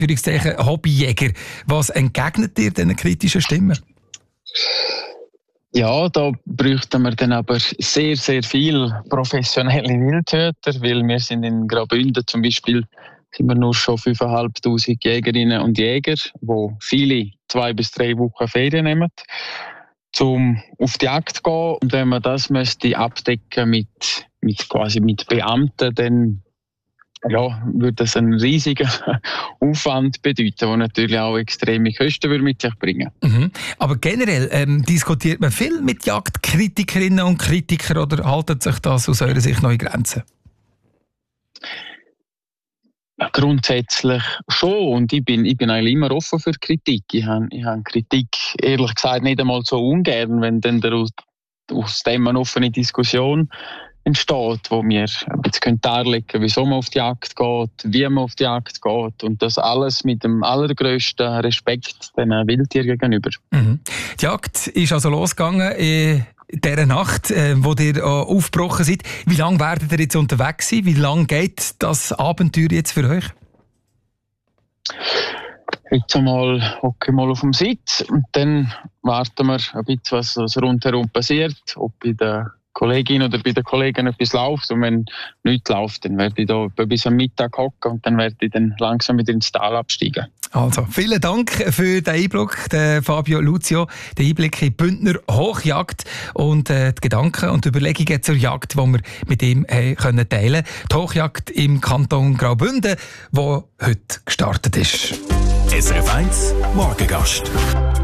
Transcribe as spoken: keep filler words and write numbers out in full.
Anführungszeichen Hobbyjäger. Was entgegnet ihr diesen kritischen Stimmen? Ja, da bräuchten wir dann aber sehr, sehr viel professionelle Wildhüter, weil wir sind in Graubünden zum Beispiel sind wir nur schon fünftausendfünfhundert Jägerinnen und Jäger, wo viele zwei bis drei Wochen Ferien nehmen, um auf die Jagd zu gehen. Und wenn man das müsste abdecken mit, mit quasi mit Beamten, dann ja, würde das einen riesigen Aufwand bedeuten, der natürlich auch extreme Kosten würde mit sich bringen. Mhm. Aber generell ähm, diskutiert man viel mit Jagdkritikerinnen und Kritikern oder haltet sich das aus eurer Sicht noch in Grenzen? Ja, grundsätzlich schon. Und ich bin, ich bin eigentlich immer offen für Kritik. Ich habe, ich habe Kritik, ehrlich gesagt, nicht einmal so ungern, wenn dann daraus, aus dem eine offene Diskussion entsteht, wo wir jetzt darlegen können, wieso man auf die Jagd geht, wie man auf die Jagd geht und das alles mit dem allergrößten Respekt den Wildtieren gegenüber. Mhm. Die Jagd ist also losgegangen in dieser Nacht, äh, wo ihr äh, aufgebrochen seid. Wie lange werdet ihr jetzt unterwegs sein? Wie lange geht das Abenteuer jetzt für euch? Jetzt einmal hocke ich mal auf dem Sitz und dann warten wir ein bisschen, was, was rundherum passiert, ob bei der Kollegin oder bei den Kollegen etwas läuft. Und wenn nichts läuft, dann werde ich da bis am Mittag hocken und dann werde ich dann langsam wieder ins Tal absteigen. Also, vielen Dank für den Einblick, der Fabio Lucio, den Einblick in die Bündner Hochjagd und äh, die Gedanken und die Überlegungen zur Jagd, die wir mit ihm äh, können teilen können. Die Hochjagd im Kanton Graubünden, die heute gestartet ist. S R F eins Morgengast.